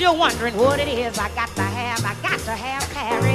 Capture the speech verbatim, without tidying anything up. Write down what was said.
you're wondering what it is I got to have, I got to have carrot.